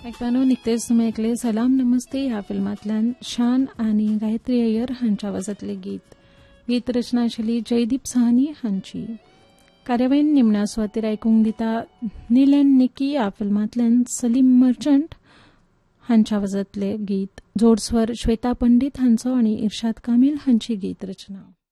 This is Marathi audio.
ऐकताना निकतेच तुम्ही ऐकले सलाम नमस्ते ह्या फिल्मातल्यान शान आणि गायत्री अय्यर हांच्या आवाजातले गीत रचना आशिल्ली जयदीप साहनी हांची. कार्यावळीन निमण्या सुवातेर आयकूंक दिता नील अँड निकी ह्या फिल्मातल्यान सलीम मर्चंट हांच्या आवाजातले गीत. जोडस्वर श्वेता पंडित हांचो आणि इर्शाद कामील हांची गीत रचना.